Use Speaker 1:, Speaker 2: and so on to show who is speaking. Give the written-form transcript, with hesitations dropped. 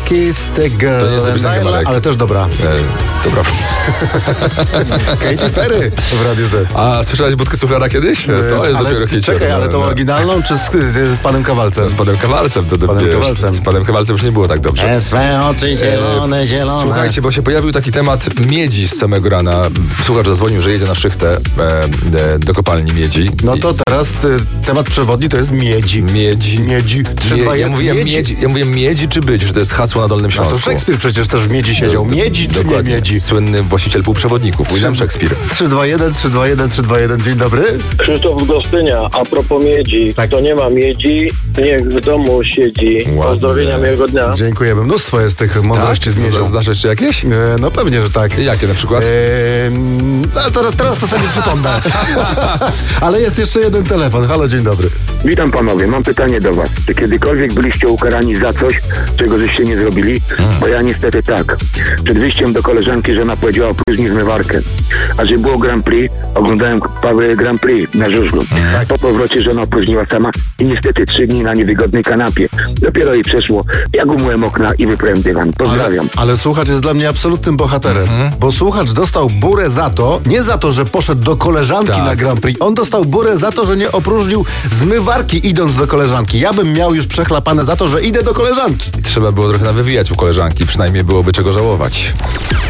Speaker 1: Kiss the Girl.
Speaker 2: To nie jest napisane kawałek.
Speaker 1: Ale też dobra.
Speaker 2: To prawda.
Speaker 1: Katy Perry w Radiu Z.
Speaker 2: A słyszałeś Budkę Suflera kiedyś? To jest dopiero hit.
Speaker 1: Czekaj, ale tą oryginalną czy z panem Kawalcem?
Speaker 2: Z panem Kawalcem. Z panem Kawalcem już nie było tak dobrze.
Speaker 1: Twoje oczy zielone.
Speaker 2: Słuchajcie, bo się pojawił taki temat miedzi z samego rana. Słuchacz zadzwonił, że jedzie na szychtę do kopalni miedzi.
Speaker 1: No to teraz temat przewodni to jest miedzi. Miedzi. 3, 2, 1.
Speaker 2: Ja mówię miedzi czy być, że to jest hasło na Dolnym
Speaker 1: A
Speaker 2: Śląsku.
Speaker 1: to Szekspir przecież też w miedzi siedział. Miedzi czy nie miedzi?
Speaker 2: Słynny właściciel półprzewodników, William Shakespeare.
Speaker 1: 3, 2, 1, 3, 2, 1, 3, 2, 1. Dzień dobry.
Speaker 3: Krzysztof z Gostynia, a propos miedzi.
Speaker 1: Tak.
Speaker 3: Kto nie ma miedzi, niech w domu siedzi. Pozdrowienia, miłego dnia.
Speaker 1: Dziękujemy. Mnóstwo jest tych mądrości z miedzią.
Speaker 2: Znasz jeszcze jakieś?
Speaker 1: No pewnie, że tak.
Speaker 2: Jakie na przykład?
Speaker 1: Teraz to sobie przypomnę. Ale jest jeszcze jeden telefon. Halo, dzień dobry.
Speaker 4: Witam panowie, mam pytanie do was. Czy kiedykolwiek byliście ukarani za coś, czego żeście nie zrobili? Bo ja niestety tak. Przed wyjściem do koleżanki żona powiedziała opróżnij zmywarkę. A że było Grand Prix, oglądałem Grand Prix na żużlu. Po powrocie żona opróżniła sama i niestety 3 dni na niewygodnej kanapie. Dopiero jej przeszło. Jak umyłem okna i wyprałem dywan. Pozdrawiam.
Speaker 1: Ale słuchacz jest dla mnie absolutnym bohaterem. Bo słuchacz dostał burę za to, nie za to, że poszedł do koleżanki na Grand Prix. On dostał burę za to, że nie opróżnił zmywarki idąc do koleżanki. Ja bym miał już przechlapane za to, że idę do koleżanki.
Speaker 2: Trzeba było trochę nawywijać u koleżanki, przynajmniej byłoby czego żałować.